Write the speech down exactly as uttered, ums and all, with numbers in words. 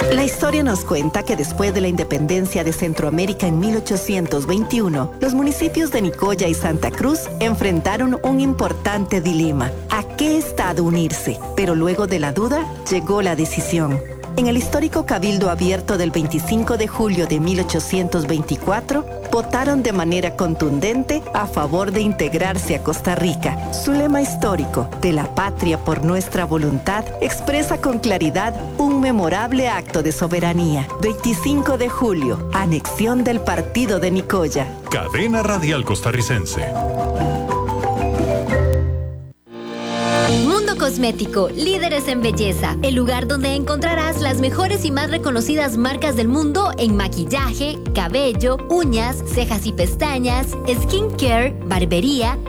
La historia nos cuenta que después de la independencia de Centroamérica en mil ochocientos veintiuno, los municipios de Nicoya y Santa Cruz enfrentaron un importante dilema: ¿a qué estado unirse? Pero luego de la duda, llegó la decisión. En el histórico Cabildo Abierto del veinticinco de julio de mil ochocientos veinticuatro, votaron de manera contundente a favor de integrarse a Costa Rica. Su lema histórico, de la patria por nuestra voluntad, expresa con claridad un memorable acto de soberanía. veinticinco de julio, anexión del partido de Nicoya. Cadena Radial Costarricense. Mundo Cosmético, líderes en belleza. El lugar donde encontrarás las mejores y más reconocidas marcas del mundo en maquillaje, cabello, uñas, cejas y pestañas, skincare, barbería,